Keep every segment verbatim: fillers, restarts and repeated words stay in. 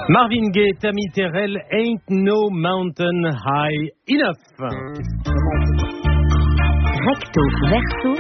Marvin Gaye, Tammy Terrell, Ain't No Mountain High Enough. Recto verso,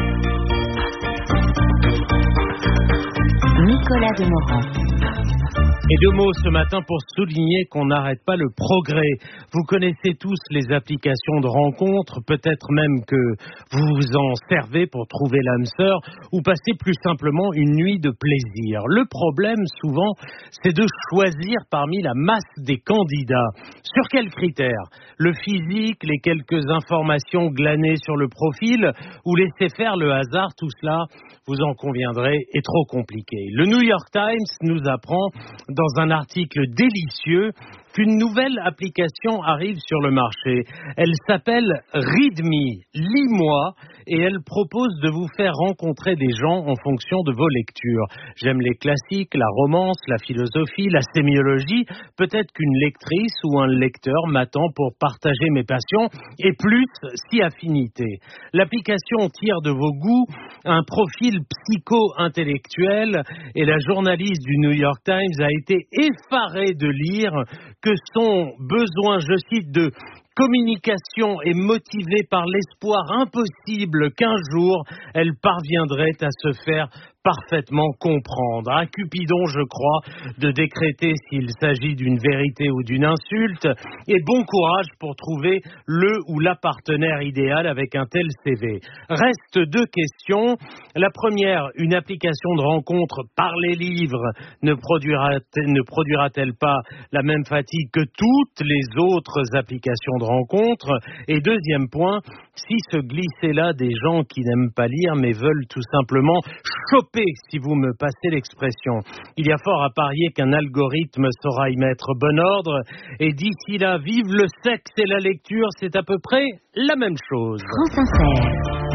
Nicolas Demorand. Et deux mots ce matin pour souligner qu'on n'arrête pas le progrès. Vous connaissez tous les applications de rencontres, peut-être même que vous vous en servez pour trouver l'âme sœur ou passer plus simplement une nuit de plaisir. Le problème, souvent, c'est de choisir parmi la masse des candidats. Sur quels critères ? Le physique, les quelques informations glanées sur le profil ou laisser faire le hasard, tout cela, vous en conviendrez, est trop compliqué. Le New York Times nous apprend dans un article délicieux qu'une nouvelle application arrive sur le marché. Elle s'appelle Read Me, lis-moi, et elle propose de vous faire rencontrer des gens en fonction de vos lectures. J'aime les classiques, la romance, la philosophie, la sémiologie. Peut-être qu'une lectrice ou un lecteur m'attend pour partager mes passions et plus si affinités. L'application tire de vos goûts un profil psycho-intellectuel et la journaliste du New York Times a été effarée de lire que son besoin, je cite, de communication est motivée par l'espoir impossible qu'un jour elle parviendrait à se faire parfaitement comprendre. À Cupidon, je crois, de décréter s'il s'agit d'une vérité ou d'une insulte, et bon courage pour trouver le ou la partenaire idéal avec un tel C V. Restent deux questions. La première, une application de rencontre par les livres ne produira, ne produira-t-elle pas la même fatigue que toutes les autres applications de rencontre ? Et deuxième point, si se glisser là des gens qui n'aiment pas lire mais veulent tout simplement choper, si vous me passez l'expression. Il y a fort à parier qu'un algorithme saura y mettre bon ordre, et d'ici là, vive le sexe et la lecture, c'est à peu près la même chose. France Inter.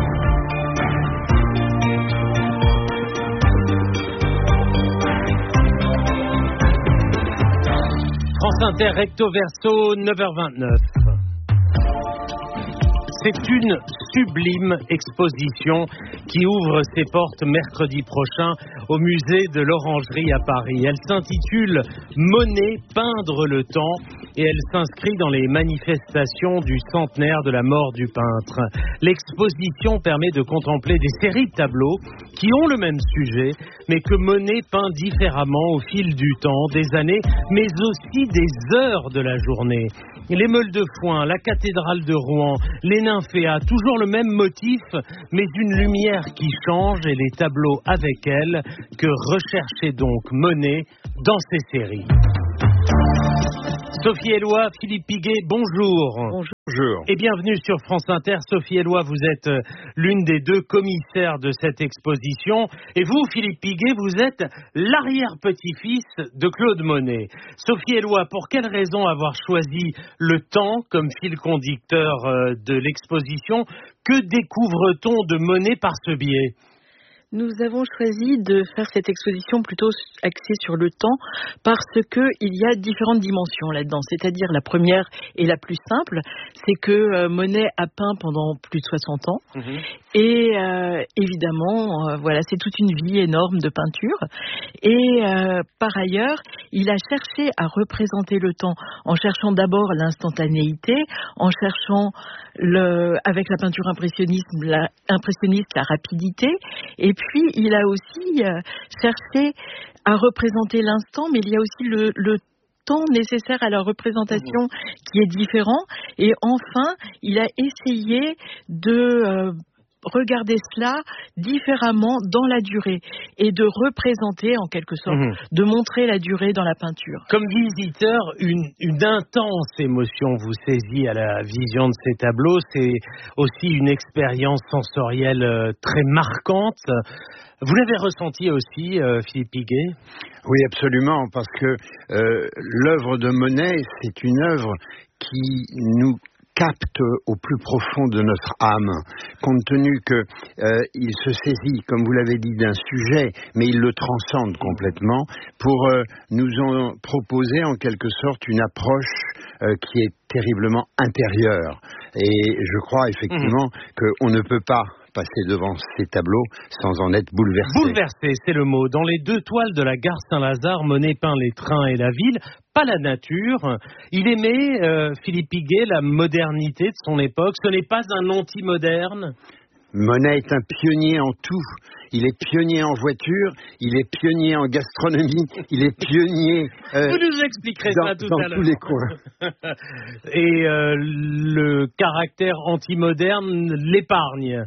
France Inter, recto verso, neuf heures vingt-neuf. C'est une sublime exposition qui ouvre ses portes mercredi prochain au musée de l'Orangerie à Paris. Elle s'intitule « Monet, peindre le temps » et elle s'inscrit dans les manifestations du centenaire de la mort du peintre. L'exposition permet de contempler des séries de tableaux qui ont le même sujet, mais que Monet peint différemment au fil du temps, des années, mais aussi des heures de la journée. Les meules de foin, la cathédrale de Rouen, les nymphéas, toujours le même motif, mais une lumière qui change et les tableaux avec elle, que recherchait donc Monet dans ses séries. Sophie Éloi, Philippe Piguet, bonjour. Bonjour. Et bienvenue sur France Inter. Sophie Éloi, vous êtes l'une des deux commissaires de cette exposition. Et vous, Philippe Piguet, vous êtes l'arrière-petit-fils de Claude Monet. Sophie Éloi, pour quelle raison avoir choisi le temps comme fil conducteur de l'exposition ? Que découvre-t-on de Monet par ce biais ? Nous avons choisi de faire cette exposition plutôt axée sur le temps parce que il y a différentes dimensions là-dedans. C'est-à-dire la première et la plus simple, c'est que euh, Monet a peint pendant plus de soixante ans. Mmh. Et euh, évidemment, euh, voilà, c'est toute une vie énorme de peinture. Et euh, par ailleurs, il a cherché à représenter le temps en cherchant d'abord l'instantanéité, en cherchant le, avec la peinture impressionniste la, impressionniste, la rapidité. Et puis, il a aussi euh, cherché à représenter l'instant, mais il y a aussi le, le temps nécessaire à la représentation qui est différent. Et enfin, il a essayé de euh, regarder cela différemment dans la durée et de représenter en quelque sorte, mmh. de montrer la durée dans la peinture. Comme visiteur, une, une intense émotion vous saisit à la vision de ces tableaux. C'est aussi une expérience sensorielle très marquante. Vous l'avez ressenti aussi, euh, Philippe Piguet ? Oui, absolument, parce que euh, l'œuvre de Monet, c'est une œuvre qui nous capte au plus profond de notre âme, compte tenu que euh, il se saisit, comme vous l'avez dit, d'un sujet, mais il le transcende complètement pour euh, nous en proposer en quelque sorte une approche euh, qui est terriblement intérieure. Et je crois effectivement mmh. qu'on ne peut pas passer devant ces tableaux sans en être bouleversé. Bouleversé, c'est le mot. Dans les deux toiles de la gare Saint-Lazare, Monet peint les trains et la ville, pas la nature. Il aimait, euh, Philippe Piguet, la modernité de son époque. Ce n'est pas un anti-moderne. Monet est un pionnier en tout. Il est pionnier en voiture, il est pionnier en gastronomie, il est pionnier... Euh, Vous nous expliquerez dans, ça tout dans à l'heure. Dans tous les coins. Et euh, le caractère anti-moderne l'épargne.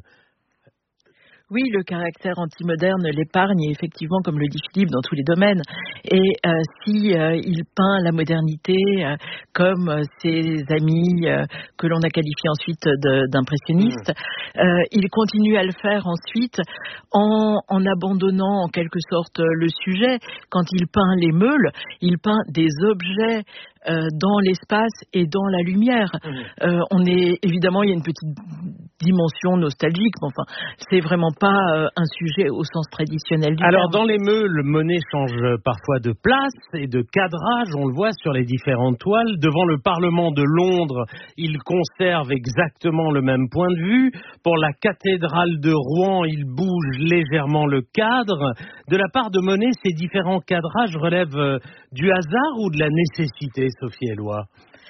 Oui, le caractère anti-moderne l'épargne, effectivement, comme le dit Philippe, dans tous les domaines. Et euh, si euh, il peint la modernité euh, comme euh, ses amis euh, que l'on a qualifiés ensuite de, d'impressionnistes, mmh. euh, il continue à le faire ensuite en, en abandonnant en quelque sorte le sujet. Quand il peint les meules, il peint des objets euh, dans l'espace et dans la lumière. Mmh. Euh, on est évidemment, il y a une petite dimension nostalgique, mais enfin, c'est vraiment pas euh, un sujet au sens traditionnel du Alors, terme. dans les meules, Monet change parfois de place et de cadrage, on le voit sur les différentes toiles. Devant le Parlement de Londres, il conserve exactement le même point de vue. Pour la cathédrale de Rouen, il bouge légèrement le cadre. De la part de Monet, ces différents cadrages relèvent euh, du hasard ou de la nécessité, Sophie Eloi ?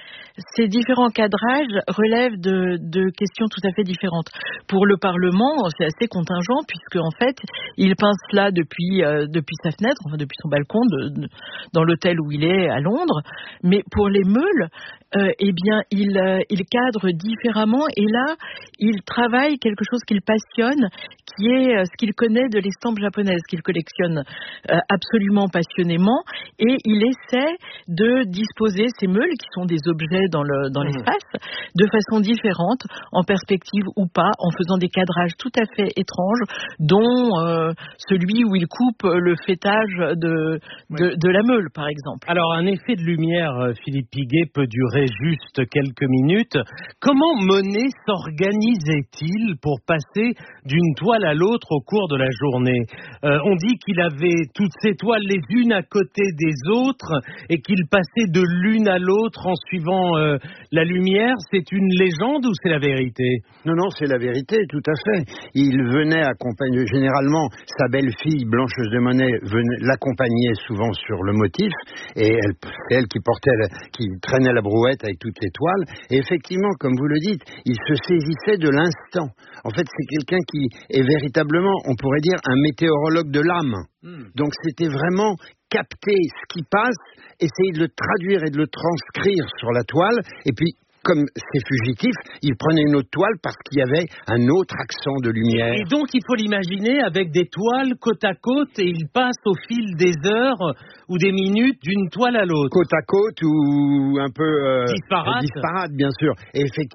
Ces différents cadrages relèvent de, de questions tout à fait différentes. Pour le Parlement, c'est assez contingent puisque en fait, il peint cela depuis euh, depuis sa fenêtre, enfin depuis son balcon, de, de, dans l'hôtel où il est à Londres. Mais pour les meules, euh, eh bien, il euh, il cadre différemment et là, il travaille quelque chose qu'il passionne, qui est euh, ce qu'il connaît de l'estampe japonaise, qu'il collectionne euh, absolument passionnément, et il essaie de disposer ces meules qui sont des objets dans le dans mmh. l'espace de façon différente, en perspective ou pas, en faisant des cadrages tout à fait étranges, dont euh, celui où il coupe le fêtage de, de, oui. de la meule, par exemple. Alors, un effet de lumière, Philippe Piguet, peut durer juste quelques minutes. Comment Monet s'organisait-il pour passer d'une toile à l'autre au cours de la journée ? euh, On dit qu'il avait toutes ces toiles les unes à côté des autres et qu'il passait de l'une à l'autre en suivant Euh, la lumière. C'est une légende ou c'est la vérité ? Non, non, c'est la vérité, tout à fait. Il venait accompagner, généralement, sa belle-fille, Blancheuse de Monet, venait, l'accompagnait souvent sur le motif, et elle, c'est elle qui portait, la, qui traînait la brouette avec toutes les toiles, et effectivement, comme vous le dites, il se saisissait de l'instant. En fait, c'est quelqu'un qui est véritablement, on pourrait dire, un météorologue de l'âme. Mmh. Donc c'était vraiment capter ce qui passe, essayer de le traduire et de le transcrire sur la toile, et puis, comme c'est fugitif, il prenait une autre toile parce qu'il y avait un autre accent de lumière. Et donc, il faut l'imaginer avec des toiles côte à côte, et il passe au fil des heures ou des minutes d'une toile à l'autre. Côte à côte ou un peu... Euh, disparate. disparate, bien sûr. Et effectivement,